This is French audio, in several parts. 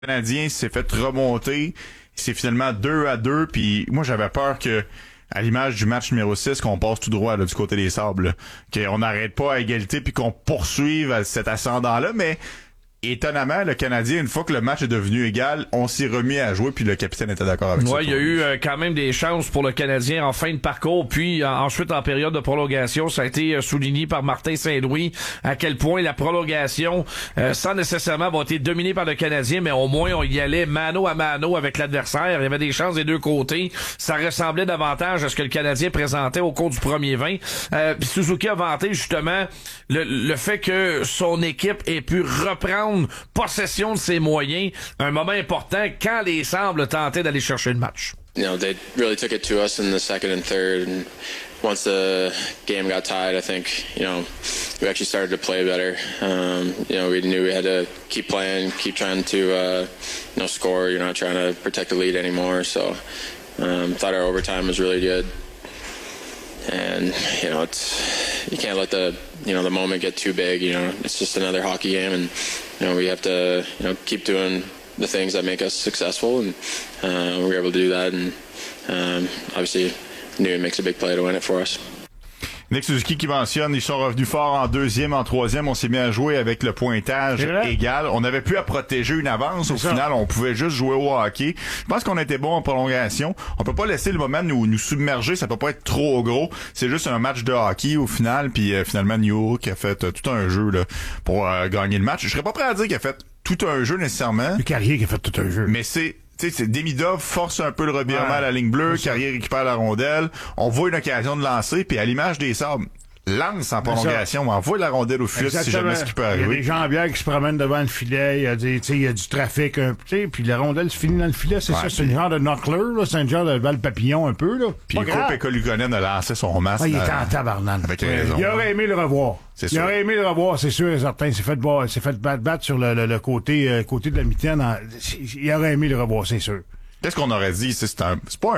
Le Canadien s'est fait remonter. C'est finalement 2-2. Puis moi, j'avais peur que, à l'image du match numéro 6, qu'on passe tout droit là, du côté des Sables. Là. Qu'on n'arrête pas à égalité puis qu'on poursuive à cet ascendant-là. Mais étonnamment, le Canadien, une fois que le match est devenu égal, on s'est remis à jouer puis le capitaine était d'accord avec ça. Ouais, il y a eu quand même des chances pour le Canadien en fin de parcours, puis ensuite en période de prolongation, ça a été souligné par Martin Saint-Louis à quel point la prolongation, sans nécessairement avoir été dominée par le Canadien, mais au moins on y allait mano à mano avec l'adversaire. Il y avait des chances des deux côtés. Ça ressemblait davantage à ce que le Canadien présentait au cours du premier 20. Puis Suzuki a vanté justement le fait que son équipe ait pu reprendre possession de ses moyens, un moment important quand les Sables tentaient d'aller chercher le match. You know, they really took it to us in the second and third, and once the game got tied, I think, you know, we actually started to play better. You know, we knew we had to keep playing, keep trying to, you know, score. You're not trying to protect the lead anymore, so thought our overtime was really good. And, you know, you can't let the moment get too big. You know, it's just another hockey game, and, you know, we have to, you know, keep doing the things that make us successful, and we were able to do that, and obviously Newman makes a big play to win it for us. Nick Suzuki qui mentionne, ils sont revenus fort en deuxième, en troisième, on s'est mis à jouer avec le pointage égal. On n'avait plus à protéger une avance. Au final, on pouvait juste jouer au hockey. Je pense qu'on était bon en prolongation. On peut pas laisser le moment nous submerger, ça peut pas être trop gros. C'est juste un match de hockey au final, puis finalement New York a fait tout un jeu là pour gagner le match. Je serais pas prêt à dire qu'il a fait tout un jeu nécessairement. Le Carrier qui a fait tout un jeu. Mais c'est Demidov force un peu le revirement à la ligne bleue, Carrier récupère la rondelle, on voit une occasion de lancer, puis à l'image des Sables, lance en prolongation, on envoie la rondelle au filet si jamais ce qui peut arriver. Il y a des jambières qui se promènent devant le filet, il y a du trafic, puis la rondelle se finit dans le filet, c'est ça, c'est un genre de knuckler, là, c'est un genre de balle papillon un peu, là. Puis Pekka Lukonen a lancé son masque. Il était en tabarnane. Avec raison. Il aurait aimé le revoir. Il aurait aimé le revoir, c'est sûr et certain. Il s'est fait battre sur le côté de la mitaine. Il aurait aimé le revoir, c'est sûr. Qu'est-ce qu'on aurait dit? C'est un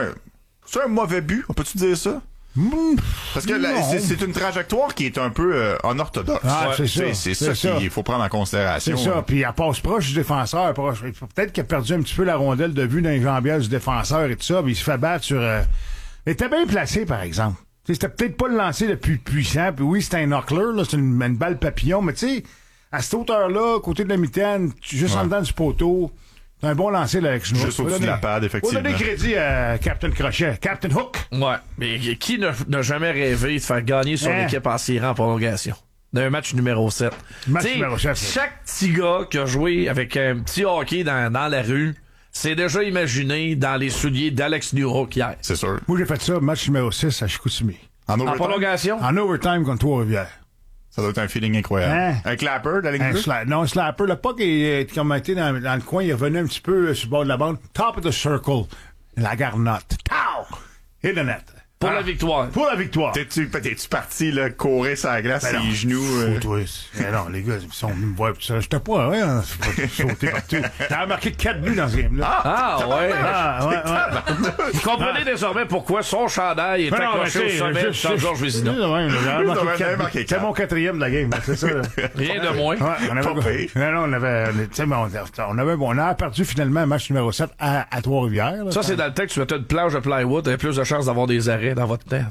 mauvais but? On peut-tu dire ça? Parce que c'est une trajectoire qui est un peu unorthodoxe. C'est ça qu'il faut prendre en considération. C'est ça. Puis elle passe proche du défenseur. Peut-être qu'il a perdu un petit peu la rondelle de vue dans les jambières du défenseur et tout ça. Puis il se fait battre sur... Il était bien placé, par exemple. C'était peut-être pas le lancer le plus puissant. Puis oui, c'était un knuckler, là, c'est une balle papillon. Mais tu sais, à cette hauteur-là, côté de la mitaine, juste en dedans du poteau... C'est un bon lancer là, avec juste au-dessus de la pad, effectivement. On a donné crédit à Captain Crochet. Captain Hook. Ouais. Mais qui n'a jamais rêvé de faire gagner son équipe en tirant en prolongation? D'un match numéro 7. Numéro 7. Chaque petit gars qui a joué avec un petit hockey dans la rue s'est déjà imaginé dans les souliers d'Alex Newhook hier. C'est sûr. Moi, j'ai fait ça, match numéro 6 à Chicoutimi. En prolongation? En overtime contre Trois-Rivières. Ça doit être un feeling incroyable. Un clapper de la ligne bleue? Non, un slapper. Le puck est comme été dans le coin, il est revenu un petit peu sur le bord de la bande. Top of the circle. La garnotte. Pow! Et le net. Pour la victoire. Pour la victoire. T'es-tu parti là, courir sur la glace, les genoux? Non, les gars, ils sont venus me voir tout ça. J'étais pas, sauter partout. T'as marqué 4 buts dans ce game-là. Ouais. Vous comprenez désormais pourquoi son chandail est accroché au sommet de Jean-Georges Vézina. C'est mon 4e de la game, c'est ça. Rien de moins. On a perdu finalement un match numéro 7 à Trois-Rivières. Ça, c'est dans le temps que tu mettais une planche de plywood, t'avais plus de chances d'avoir des arrêts dans votre tête.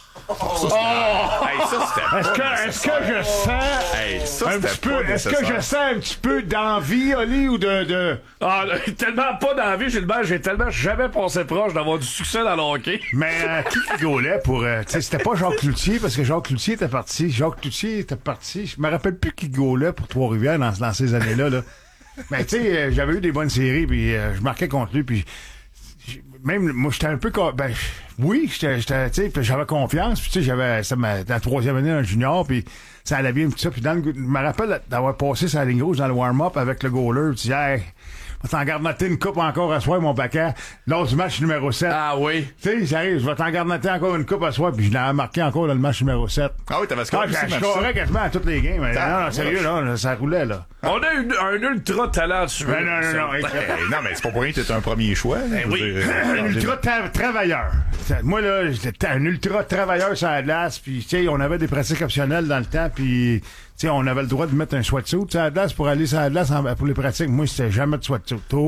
Est-ce que je sens un petit peu, un petit peu d'envie, Oli, ou de... Ah, tellement pas d'envie, Gilbert, j'ai tellement jamais passé proche d'avoir du succès dans le hockey. Mais qui gaulait pour... c'était pas Jacques Cloutier, parce que Jacques Cloutier était parti. Je me rappelle plus qui gaulait pour Trois-Rivières dans ces années-là. Là. Mais tu sais, j'avais eu des bonnes séries, puis je marquais contre lui, puis... Même moi j'étais un peu j'avais confiance, puis tu sais j'avais la 3e année dans le junior, puis ça allait bien, tout ça, puis je me rappelle d'avoir passé sa ligne rouge dans le warm-up avec le goaler, tu dis hey, je vais t'en garnoter une coupe encore à soir, mon paquet, lors du match numéro 7. Ah oui. Tu sais, j'arrive, je vais t'en garnoter encore une coupe à soir, puis je l'avais marqué encore dans le match numéro 7. Ah oui, t'avais scoré. Je scorais quasiment à toutes les games. Non, sérieux, là, ça roulait, là. On a un ultra talent dessus. Non, mais c'est pas pour rien que t'es un premier choix. Oui. Un ultra travailleur. Moi, là, j'étais un ultra travailleur sur la glace, puis tu sais, on avait des pratiques optionnelles dans le temps, puis sais, on avait le droit de mettre un sweatsuit à la glace pour aller sur la glace pour les pratiques. Moi, c'était jamais de sweatsuit.